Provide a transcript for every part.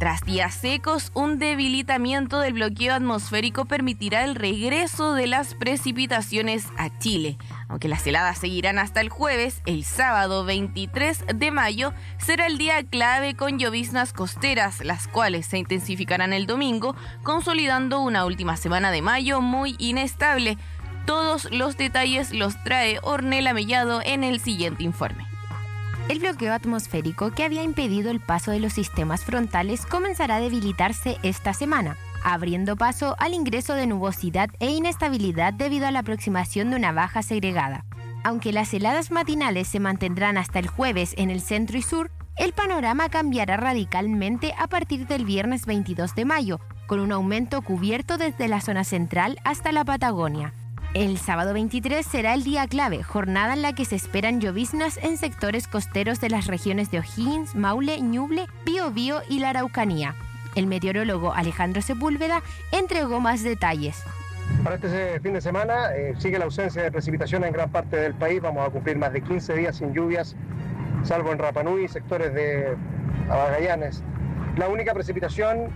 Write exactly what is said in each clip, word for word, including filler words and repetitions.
Tras días secos, un debilitamiento del bloqueo atmosférico permitirá el regreso de las precipitaciones a Chile. Aunque las heladas seguirán hasta el jueves, el sábado veintitrés de mayo será el día clave con lloviznas costeras, las cuales se intensificarán el domingo, consolidando una última semana de mayo muy inestable. Todos los detalles los trae Ornella Mellado en el siguiente informe. El bloqueo atmosférico que había impedido el paso de los sistemas frontales comenzará a debilitarse esta semana, abriendo paso al ingreso de nubosidad e inestabilidad debido a la aproximación de una baja segregada. Aunque las heladas matinales se mantendrán hasta el jueves en el centro y sur, el panorama cambiará radicalmente a partir del viernes veintidós de mayo, con un aumento cubierto desde la zona central hasta la Patagonia. El sábado veintitrés será el día clave, jornada en la que se esperan lloviznas en sectores costeros de las regiones de O'Higgins, Maule, Ñuble, Biobío y la Araucanía. El meteorólogo Alejandro Sepúlveda entregó más detalles. Para este fin de semana eh, sigue la ausencia de precipitación en gran parte del país. Vamos a cumplir más de quince días sin lluvias, salvo en Rapa Nui y sectores de Magallanes. La única precipitación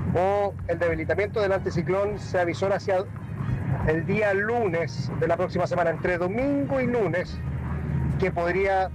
o el debilitamiento del anticiclón se avisora hacia el día lunes de la próxima semana, entre domingo y lunes, que podría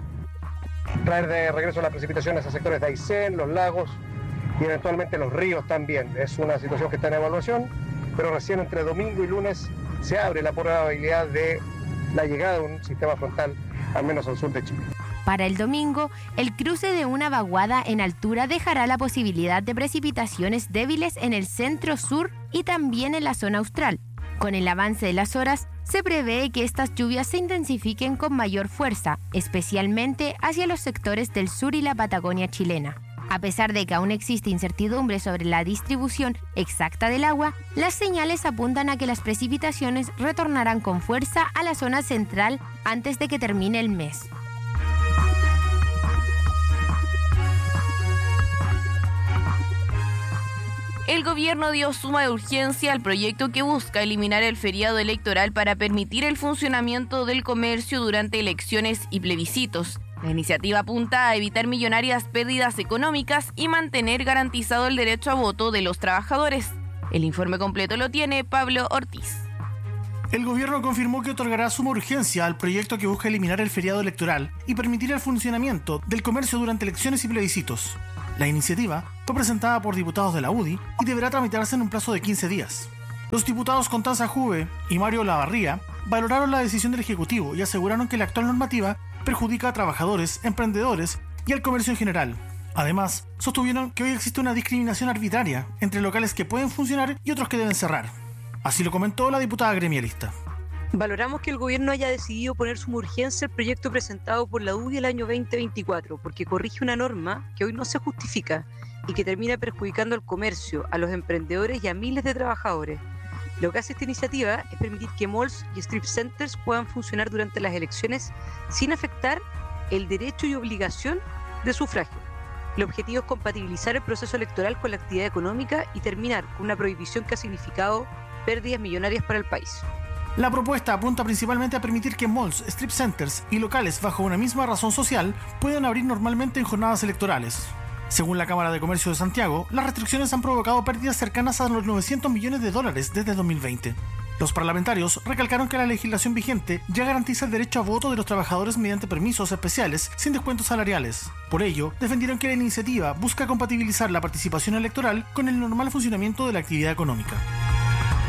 traer de regreso las precipitaciones a sectores de Aysén, los lagos y eventualmente los ríos también. Es una situación que está en evaluación, pero recién entre domingo y lunes se abre la probabilidad de la llegada de un sistema frontal, al menos al sur de Chile. Para el domingo, el cruce de una vaguada en altura dejará la posibilidad de precipitaciones débiles en el centro-sur y también en la zona austral. Con el avance de las horas, se prevé que estas lluvias se intensifiquen con mayor fuerza, especialmente hacia los sectores del sur y la Patagonia chilena. A pesar de que aún existe incertidumbre sobre la distribución exacta del agua, las señales apuntan a que las precipitaciones retornarán con fuerza a la zona central antes de que termine el mes. El gobierno dio suma de urgencia al proyecto que busca eliminar el feriado electoral para permitir el funcionamiento del comercio durante elecciones y plebiscitos. La iniciativa apunta a evitar millonarias pérdidas económicas y mantener garantizado el derecho a voto de los trabajadores. El informe completo lo tiene Pablo Ortiz. El gobierno confirmó que otorgará suma urgencia al proyecto que busca eliminar el feriado electoral y permitir el funcionamiento del comercio durante elecciones y plebiscitos. La iniciativa fue presentada por diputados de la U D I y deberá tramitarse en un plazo de quince días. Los diputados Constanza Juve y Mario Lavarría valoraron la decisión del Ejecutivo y aseguraron que la actual normativa perjudica a trabajadores, emprendedores y al comercio en general. Además, sostuvieron que hoy existe una discriminación arbitraria entre locales que pueden funcionar y otros que deben cerrar. Así lo comentó la diputada gremialista. Valoramos que el gobierno haya decidido poner suma urgencia al proyecto presentado por la U D I el año veinte veinticuatro, porque corrige una norma que hoy no se justifica y que termina perjudicando al comercio, a los emprendedores y a miles de trabajadores. Lo que hace esta iniciativa es permitir que malls y strip centers puedan funcionar durante las elecciones sin afectar el derecho y obligación de sufragio. El objetivo es compatibilizar el proceso electoral con la actividad económica y terminar con una prohibición que ha significado pérdidas millonarias para el país. La propuesta apunta principalmente a permitir que malls, strip centers y locales bajo una misma razón social puedan abrir normalmente en jornadas electorales. Según la Cámara de Comercio de Santiago, las restricciones han provocado pérdidas cercanas a los novecientos millones de dólares desde dos mil veinte. Los parlamentarios recalcaron que la legislación vigente ya garantiza el derecho a voto de los trabajadores mediante permisos especiales sin descuentos salariales. Por ello, defendieron que la iniciativa busca compatibilizar la participación electoral con el normal funcionamiento de la actividad económica.